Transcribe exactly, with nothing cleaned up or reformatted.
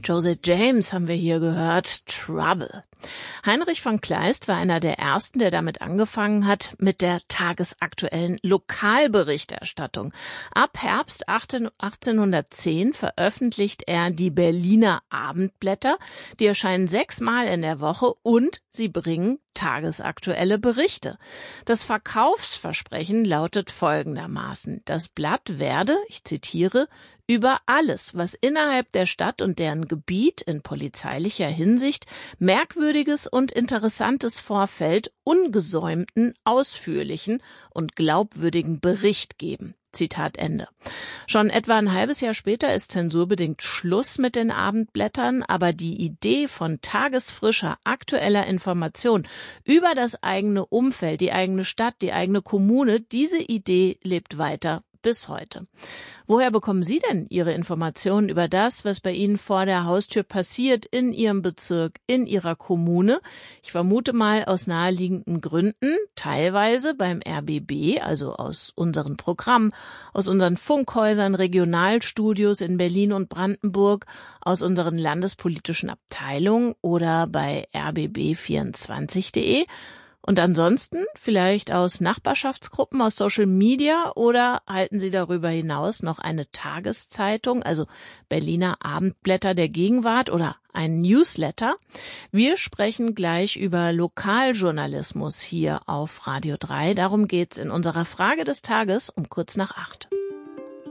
Josette James haben wir hier gehört, Trouble. Heinrich von Kleist war einer der ersten, der damit angefangen hat, mit der tagesaktuellen Lokalberichterstattung. Ab Herbst achtzehnhundertzehn veröffentlicht er die Berliner Abendblätter. Die erscheinen sechsmal in der Woche und sie bringen tagesaktuelle Berichte. Das Verkaufsversprechen lautet folgendermaßen: Das Blatt werde, ich zitiere, über alles, was innerhalb der Stadt und deren Gebiet in polizeilicher Hinsicht Merkwürdiges und Interessantes vorfällt, ungesäumten, ausführlichen und glaubwürdigen Bericht geben. Zitat Ende. Schon etwa ein halbes Jahr später ist zensurbedingt Schluss mit den Abendblättern, aber die Idee von tagesfrischer, aktueller Information über das eigene Umfeld, die eigene Stadt, die eigene Kommune, diese Idee lebt weiter bis heute. Woher bekommen Sie denn Ihre Informationen über das, was bei Ihnen vor der Haustür passiert, in Ihrem Bezirk, in Ihrer Kommune? Ich vermute mal aus naheliegenden Gründen, teilweise beim R B B, also aus unseren Programmen, aus unseren Funkhäusern, Regionalstudios in Berlin und Brandenburg, aus unseren landespolitischen Abteilungen oder bei r b b vierundzwanzig punkt de. Und ansonsten vielleicht aus Nachbarschaftsgruppen, aus Social Media, oder halten Sie darüber hinaus noch eine Tageszeitung, also Berliner Abendblätter der Gegenwart oder ein Newsletter? Wir sprechen gleich über Lokaljournalismus hier auf Radio drei. Darum geht's in unserer Frage des Tages um kurz nach acht.